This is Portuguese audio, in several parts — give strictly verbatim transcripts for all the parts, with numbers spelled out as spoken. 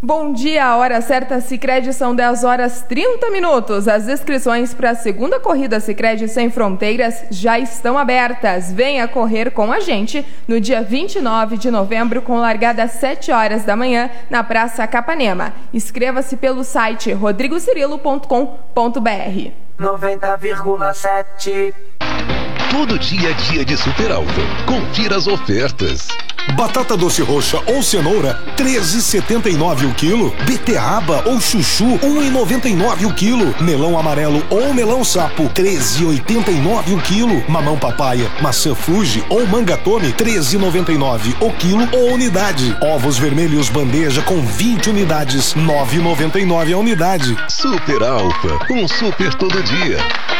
Bom dia, a hora certa Sicredi são dez horas trinta minutos. As inscrições para a segunda corrida Sicredi Sem Fronteiras já estão abertas. Venha correr com a gente no dia vinte e nove de novembro com largada às sete horas da manhã na Praça Capanema. Inscreva-se pelo site rodrigo cirilo ponto com ponto br. noventa vírgula sete. Todo dia é dia de Super Alfa. Confira as ofertas. Batata doce roxa ou cenoura, treze e setenta e nove o quilo. Beterraba ou chuchu, um e noventa e nove o quilo. Melão amarelo ou melão sapo, treze e oitenta e nove o quilo. Mamão papaya, maçã Fuji ou manga Tome, treze e noventa e nove o quilo ou unidade. Ovos vermelhos bandeja com vinte unidades, nove e noventa e nove a unidade. Super Alfa, um super todo dia.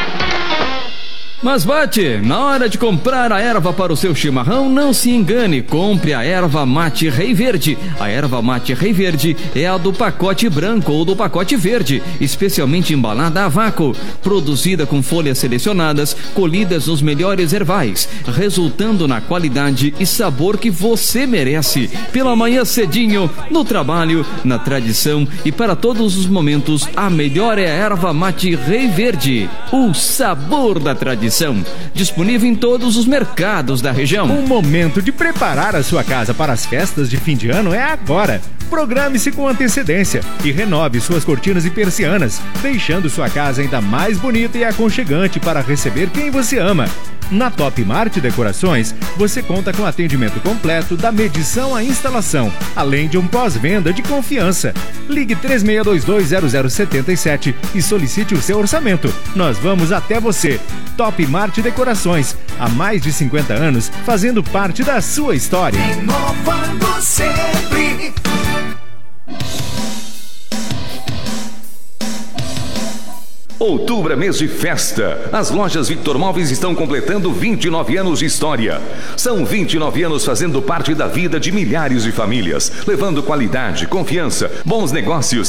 Mas bate, na hora de comprar a erva para o seu chimarrão, não se engane, compre a erva mate Rei Verde. A erva mate Rei Verde é a do pacote branco ou do pacote verde, especialmente embalada a vácuo, produzida com folhas selecionadas, colhidas nos melhores ervais, resultando na qualidade e sabor que você merece. Pela manhã cedinho, no trabalho, na tradição e para todos os momentos, a melhor é a erva mate Rei Verde, o sabor da tradição. Disponível em todos os mercados da região. O momento de preparar a sua casa para as festas de fim de ano é agora. Programe-se com antecedência e renove suas cortinas e persianas, deixando sua casa ainda mais bonita e aconchegante para receber quem você ama. Na Top Mart Decorações, você conta com atendimento completo da medição à instalação, além de um pós-venda de confiança. Ligue três seis dois dois zero zero sete sete e solicite o seu orçamento. Nós vamos até você. Top Mart Decorações, há mais de cinquenta anos, fazendo parte da sua história. Inovando sempre. Outubro é mês de festa. As lojas Victor Móveis estão completando vinte e nove anos de história. São vinte e nove anos fazendo parte da vida de milhares de famílias, levando qualidade, confiança, bons negócios